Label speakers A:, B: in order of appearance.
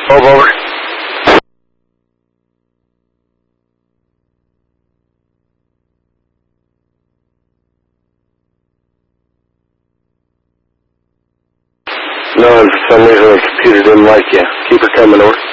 A: Over. No, for some reason the computer didn't like you. Keep her coming, over.